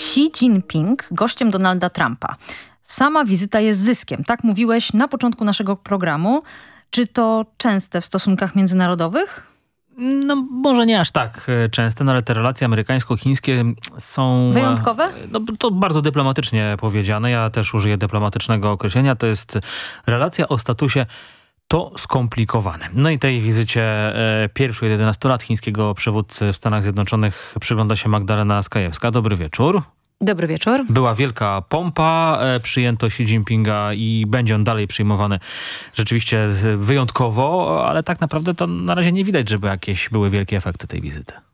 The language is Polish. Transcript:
Xi Jinping gościem Donalda Trumpa. Sama wizyta jest zyskiem, tak mówiłeś na początku naszego programu. Czy to częste w stosunkach międzynarodowych? No może nie aż tak często, no ale te relacje amerykańsko-chińskie są... Wyjątkowe? No to bardzo dyplomatycznie powiedziane. Ja też użyję dyplomatycznego określenia. To jest relacja o statusie to skomplikowane. No i tej wizycie pierwszej 11 lat chińskiego przywódcy w Stanach Zjednoczonych przygląda się Magdalena Skajewska. Dobry wieczór. Dobry wieczór. Była wielka pompa, przyjęto Xi Jinpinga i będzie on dalej przyjmowany rzeczywiście wyjątkowo, ale tak naprawdę to na razie nie widać, żeby jakieś były wielkie efekty tej wizyty.